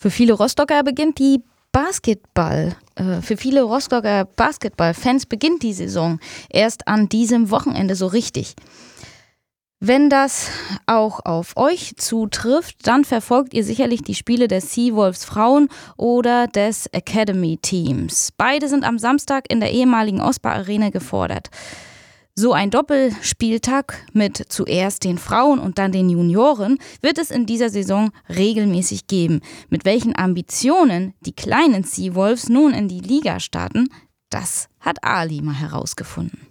Für viele Rostocker beginnt für viele Rostocker Basketballfans beginnt die Saison erst an diesem Wochenende so richtig. Wenn das auch auf euch zutrifft, dann verfolgt ihr sicherlich die Spiele des Seawolves Frauen oder des Academy Teams. Beide sind am Samstag in der ehemaligen Osbar Arena gefordert. So ein Doppelspieltag mit zuerst den Frauen und dann den Junioren wird es in dieser Saison regelmäßig geben. Mit welchen Ambitionen die kleinen Seawolves nun in die Liga starten, das hat Ali mal herausgefunden.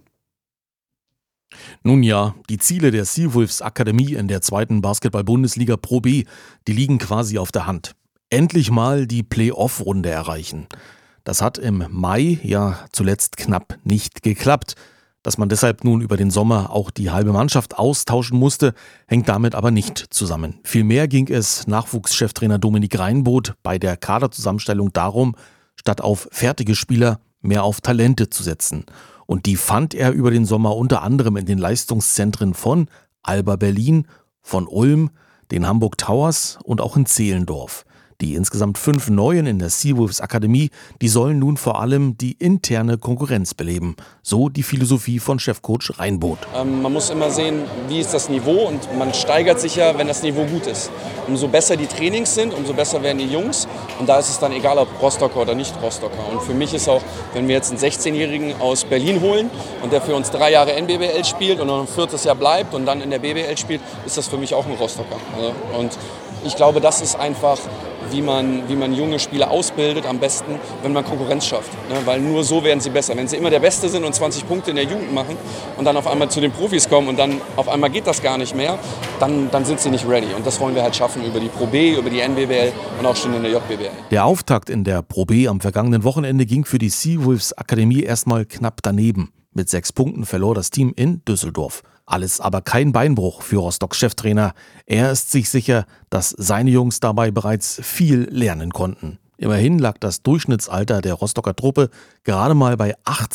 Nun ja, die Ziele der Seawolves Akademie in der 2. Basketball-Bundesliga Pro B, die liegen quasi auf der Hand. Endlich mal die Play-Off-Runde erreichen. Das hat im Mai ja zuletzt knapp nicht geklappt. Dass man deshalb nun über den Sommer auch die halbe Mannschaft austauschen musste, hängt damit aber nicht zusammen. Vielmehr ging es Nachwuchscheftrainer Dominik Reinboth bei der Kaderzusammenstellung darum, statt auf fertige Spieler mehr auf Talente zu setzen. Und die fand er über den Sommer unter anderem in den Leistungszentren von Alba Berlin, von Ulm, den Hamburg Towers und auch in Zehlendorf. Die insgesamt 5 Neuen in der Seawolves Akademie, die sollen nun vor allem die interne Konkurrenz beleben. So die Philosophie von Chefcoach Reinboth. Man muss immer sehen, wie ist das Niveau, und man steigert sich ja, wenn das Niveau gut ist. Umso besser die Trainings sind, umso besser werden die Jungs. Und da ist es dann egal, ob Rostocker oder nicht Rostocker. Und für mich ist auch, wenn wir jetzt einen 16-Jährigen aus Berlin holen und der für uns 3 Jahre NBBL spielt und noch ein 4. Jahr bleibt und dann in der BBL spielt, ist das für mich auch ein Rostocker. Und ich glaube, das ist einfach, wie man junge Spieler ausbildet, am besten, wenn man Konkurrenz schafft. Weil nur so werden sie besser. Wenn sie immer der Beste sind und 20 Punkte in der Jugend machen und dann auf einmal zu den Profis kommen und dann auf einmal geht das gar nicht mehr, dann sind sie nicht ready. Und das wollen wir halt schaffen über die Pro B, über die NBBL und auch schon in der JBBL. Der Auftakt in der Pro B am vergangenen Wochenende ging für die Seawolves Akademie erstmal knapp daneben. Mit 6 Punkten verlor das Team in Düsseldorf. Alles aber kein Beinbruch für Rostocks Cheftrainer. Er ist sich sicher, dass seine Jungs dabei bereits viel lernen konnten. Immerhin lag das Durchschnittsalter der Rostocker Truppe gerade mal bei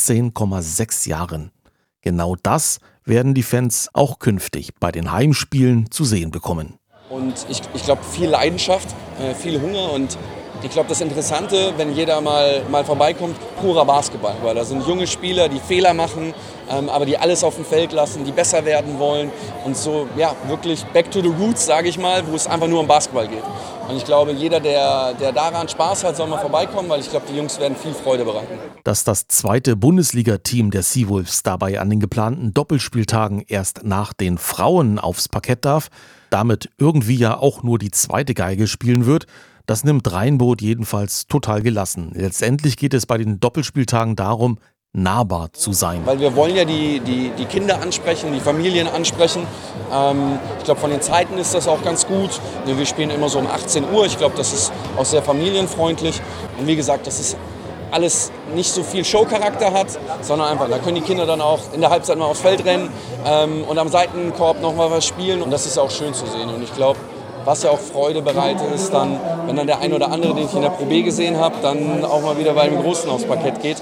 18,6 Jahren. Genau das werden die Fans auch künftig bei den Heimspielen zu sehen bekommen. Und ich glaube, viel Leidenschaft, viel Hunger, und ich glaube, das Interessante, wenn jeder mal vorbeikommt, purer Basketball. Weil da sind junge Spieler, die Fehler machen, aber die alles auf dem Feld lassen, die besser werden wollen. Und so, ja, wirklich back to the roots, sage ich mal, wo es einfach nur um Basketball geht. Und ich glaube, jeder, der daran Spaß hat, soll mal vorbeikommen, weil ich glaube, die Jungs werden viel Freude bereiten. Dass das 2. Bundesliga-Team der Seawolves dabei an den geplanten Doppelspieltagen erst nach den Frauen aufs Parkett darf, damit irgendwie ja auch nur die 2. Geige spielen wird, das nimmt Reinboth jedenfalls total gelassen. Letztendlich geht es bei den Doppelspieltagen darum, nahbar zu sein. Weil wir wollen ja die Kinder ansprechen, die Familien ansprechen. Ich glaube, von den Zeiten ist das auch ganz gut. Wir spielen immer so um 18 Uhr. Ich glaube, das ist auch sehr familienfreundlich. Und wie gesagt, das ist alles nicht so viel Showcharakter hat, sondern einfach, da können die Kinder dann auch in der Halbzeit mal aufs Feld rennen und am Seitenkorb noch mal was spielen. Und das ist auch schön zu sehen. Und ich glaube, was ja auch Freude bereitet ist, dann, wenn dann der ein oder andere, den ich in der Pro B gesehen habe, dann auch mal wieder bei dem Großen aufs Parkett geht.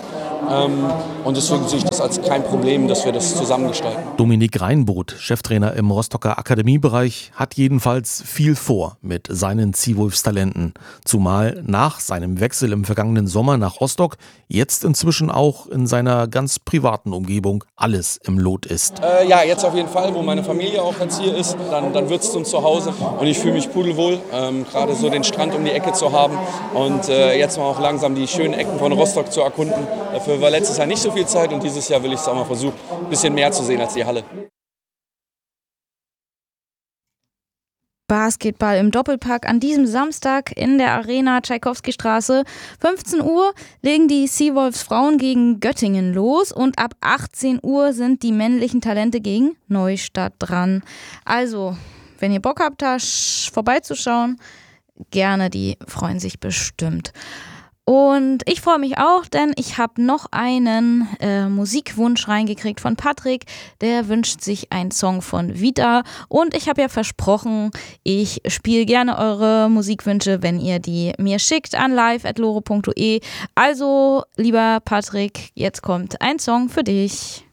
Und deswegen sehe ich das als kein Problem, dass wir das zusammengestalten. Dominik Reinboth, Cheftrainer im Rostocker Akademiebereich, hat jedenfalls viel vor mit seinen Seawolves-Talenten. Zumal nach seinem Wechsel im vergangenen Sommer nach Rostock jetzt inzwischen auch in seiner ganz privaten Umgebung alles im Lot ist. Ja, jetzt auf jeden Fall, wo meine Familie auch jetzt hier ist, dann wird es uns zu Hause. Und ich fühle mich pudelwohl, gerade so den Strand um die Ecke zu haben und jetzt mal auch langsam die schönen Ecken von Rostock zu erkunden. Dafür war letztes Jahr nicht so viel Zeit und dieses Jahr will ich es auch mal versuchen, ein bisschen mehr zu sehen als die Halle. Basketball im Doppelpack an diesem Samstag in der Arena Tschaikowski-Straße. 15 Uhr legen die Seawolves Frauen gegen Göttingen los und ab 18 Uhr sind die männlichen Talente gegen Neustadt dran. Also, wenn ihr Bock habt, da vorbeizuschauen, gerne, die freuen sich bestimmt. Und ich freue mich auch, denn ich habe noch einen Musikwunsch reingekriegt von Patrick. Der wünscht sich einen Song von Vita. Und ich habe ja versprochen, ich spiele gerne eure Musikwünsche, wenn ihr die mir schickt an live@lore.de. Also, lieber Patrick, jetzt kommt ein Song für dich.